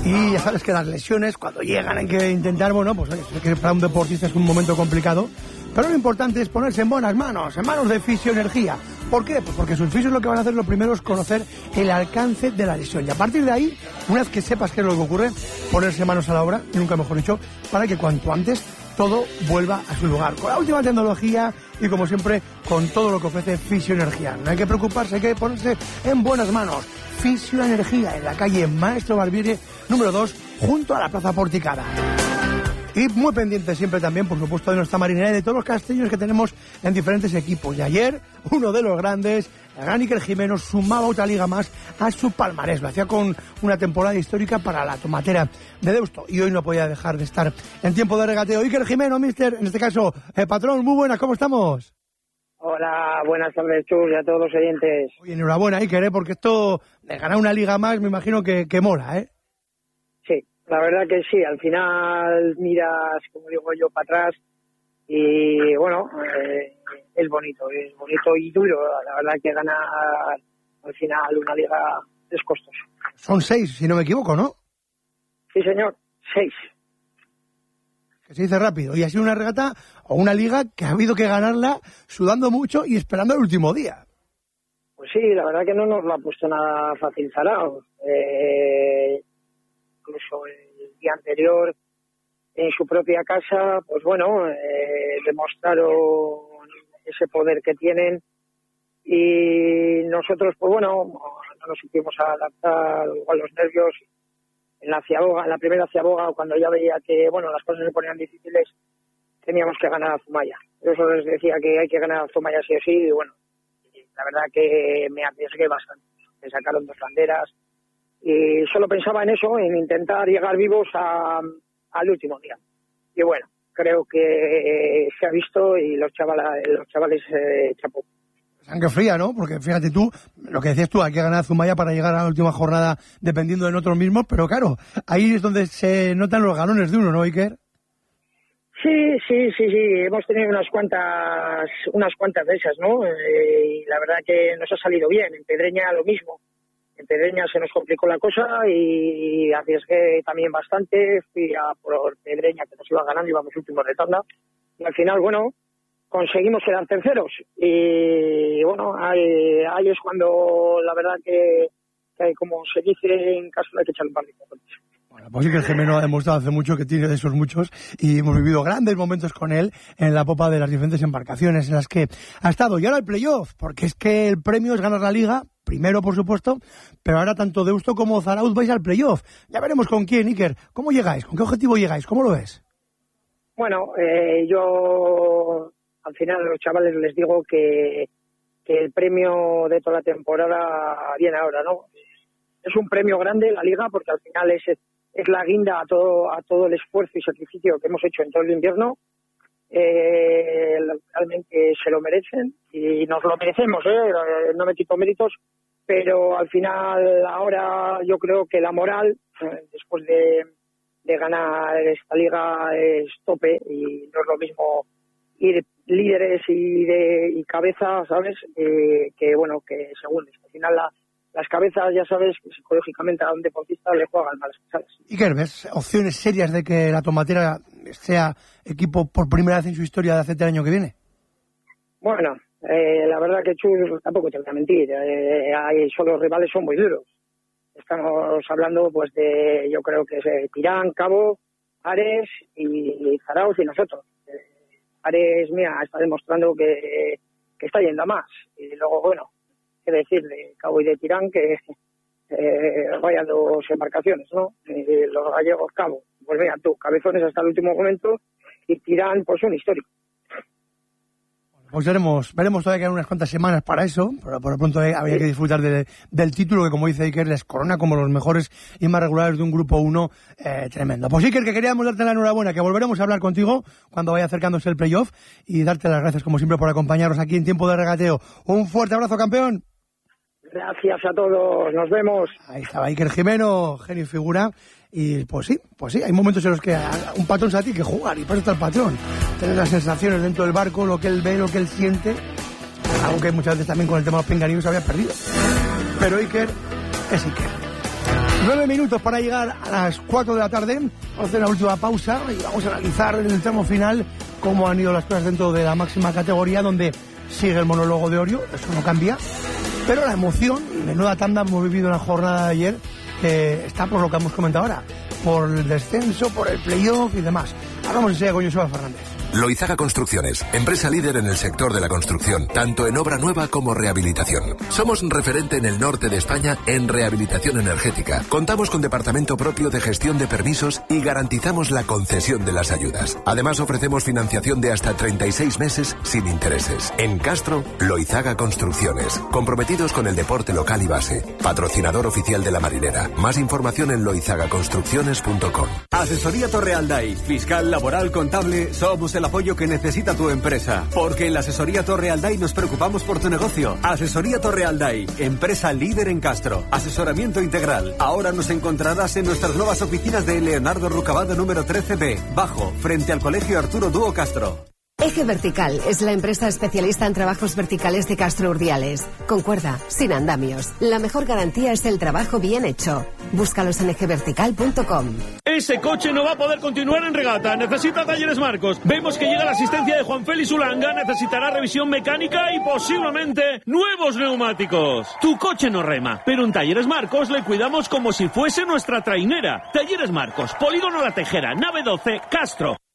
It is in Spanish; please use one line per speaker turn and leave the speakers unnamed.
Y ya sabes que las lesiones, cuando llegan, hay que intentar, bueno, pues que para un deportista es un momento complicado. Pero lo importante es ponerse en buenas manos, en manos de Fisioenergía. ¿Por qué? Pues porque sus fisios lo que van a hacer lo primero es conocer el alcance de la lesión. Y a partir de ahí, una vez que sepas qué es lo que ocurre, ponerse manos a la obra, y nunca mejor dicho, para que cuanto antes todo vuelva a su lugar. Con la última tecnología y, como siempre, con todo lo que ofrece Fisioenergía. No hay que preocuparse, hay que ponerse en buenas manos. Fisioenergía, en la calle Maestro Barbiere, número 2, junto a la Plaza Porticada. Y muy pendiente siempre también, por supuesto, de nuestra marinera y de todos los castellos que tenemos en diferentes equipos. Y ayer, uno de los grandes, el gran Iker Jimeno, sumaba otra liga más a su palmarés. Lo hacía con una temporada histórica para la tomatera de Deusto. Y hoy no podía dejar de estar en tiempo de regateo. Iker Jimeno, mister, en este caso, patrón, muy buenas, ¿cómo estamos?
Hola, buenas tardes, Chus, y a todos los oyentes.
Oye, enhorabuena, Iker, porque esto de ganar una liga más, me imagino que mola, ¿eh?
Sí, la verdad que sí, al final miras, como digo yo, para atrás y bueno, es bonito y duro. La verdad que ganar al final una liga es costoso.
Son 6, si no me equivoco, ¿no?
Sí, señor, 6.
Que se dice rápido. Y ha sido una regata o una liga que ha habido que ganarla sudando mucho y esperando el último día.
Pues sí, la verdad que no nos lo ha puesto nada fácil Zaragoza. Incluso el día anterior, en su propia casa, pues bueno, demostraron ese poder que tienen y nosotros, pues bueno, no nos supimos adaptar a los nervios. En la primera ciaboga, cuando ya veía que, bueno, las cosas se ponían difíciles, teníamos que ganar a Zumaya. Yo solo les decía que hay que ganar a Zumaya sí o sí, y bueno, la verdad que me arriesgué bastante. Me sacaron 2 banderas y solo pensaba en eso, en intentar llegar vivos al último día. Y bueno, creo que se ha visto y los chavales chapó.
Sangre fría, ¿no? Porque fíjate tú, lo que decías tú, hay que ganar a Zumaya para llegar a la última jornada dependiendo de nosotros mismos, pero claro, ahí es donde se notan los galones de uno, ¿no, Iker?
Sí, hemos tenido unas cuantas de esas, ¿no? Y la verdad que nos ha salido bien. En Pedreña lo mismo. En Pedreña se nos complicó la cosa y arriesgué también bastante. Fui a por Pedreña, que nos iba ganando, íbamos últimos de tanda. Y al final, bueno, conseguimos quedar terceros. Y bueno, ahí es cuando la verdad que como se dice en caso, hay que echar un par de cojones.
Bueno, pues sí que el Jimeno ha demostrado hace mucho que tiene de esos muchos y hemos vivido grandes momentos con él en la popa de las diferentes embarcaciones en las que ha estado. Y ahora el playoff, porque es que el premio es ganar la liga, primero por supuesto, pero ahora tanto Deusto como Zarauz vais al playoff. Ya veremos con quién, Iker. ¿Cómo llegáis? ¿Con qué objetivo llegáis? ¿Cómo lo ves?
Bueno, yo al final a los chavales les digo que el premio de toda la temporada viene ahora, ¿no? Es un premio grande la liga porque al final es la guinda a todo el esfuerzo y sacrificio que hemos hecho en todo el invierno. Realmente se lo merecen y nos lo merecemos, no me quito méritos, pero al final ahora yo creo que la moral, después de ganar esta liga, es tope y no es lo mismo ir líderes y cabeza, ¿sabes? Que bueno, que segundos. Al final las cabezas, ya sabes, que psicológicamente a un deportista le juegan malas pasadas.
Iker, ¿ves opciones serias de que la tomatera sea equipo por primera vez en su historia de hace el año que viene?
Bueno, la verdad que Chus, tampoco te voy a mentir, solo los rivales son muy duros. Estamos hablando pues de, yo creo que es Tirán, Cabo, Ares y Zaragoza y nosotros. Ares, mira, está demostrando que está yendo a más. Y luego, bueno, qué decir de Cabo y de Tirán, que vayan 2 embarcaciones, ¿no? Los gallegos, Cabo, pues mira tú, cabezones hasta el último momento, y Tirán, pues un histórico.
Pues veremos todavía quedan unas cuantas semanas para eso, pero por lo pronto habría que disfrutar del título que, como dice Iker, les corona como los mejores y más regulares de un grupo 1 tremendo. Pues Iker, que queríamos darte la enhorabuena, que volveremos a hablar contigo cuando vaya acercándose el playoff y darte las gracias como siempre por acompañarnos aquí en Tiempo de Regateo. Un fuerte abrazo, campeón.
Gracias a todos, nos vemos.
Ahí estaba Iker Jimeno, genio y figura. Y pues sí, hay momentos en los que un patrón se tiene que jugar y para eso está el patrón. Tener las sensaciones dentro del barco, lo que él ve, lo que él siente, algo que muchas veces también con el tema de los pinganillos había perdido. Pero Iker es Iker. 9 minutos para llegar a las 4 de la tarde. Vamos a hacer una última pausa y vamos a analizar en el tramo final cómo han ido las cosas dentro de la máxima categoría, donde sigue el monólogo de Orio, eso no cambia. Pero la emoción y menuda tanda hemos vivido en la jornada de ayer, está por lo que hemos comentado ahora, por el descenso, por el playoff y demás. Hablamos enseguida con Joseba Fernández.
Loizaga Construcciones, empresa líder en el sector de la construcción, tanto en obra nueva como rehabilitación. Somos referente en el norte de España en rehabilitación energética. Contamos con departamento propio de gestión de permisos y garantizamos la concesión de las ayudas. Además, ofrecemos financiación de hasta 36 meses sin intereses. En Castro, Loizaga Construcciones, comprometidos con el deporte local y base. Patrocinador oficial de la Marinera. Más información en loizagaconstrucciones.com.
Asesoría Torrealday, fiscal, laboral, contable. Somos el apoyo que necesita tu empresa. Porque en la Asesoría Torrealday nos preocupamos por tu negocio. Asesoría Torrealday, empresa líder en Castro. Asesoramiento integral. Ahora nos encontrarás en nuestras nuevas oficinas de Leonardo Rucabado número 13B, bajo, frente al Colegio Arturo Dúo Castro.
Eje Vertical es la empresa especialista en trabajos verticales de Castro Urdiales. Con cuerda, sin andamios. La mejor garantía es el trabajo bien hecho. Búscalos en ejevertical.com.
Ese coche no va a poder continuar en regata. Necesita Talleres Marcos. Vemos que llega la asistencia de Juan Félix Ulanga. Necesitará revisión mecánica y posiblemente nuevos neumáticos. Tu coche no rema, pero en Talleres Marcos le cuidamos como si fuese nuestra trainera. Talleres Marcos, Polígono La Tejera, nave 12, Castro.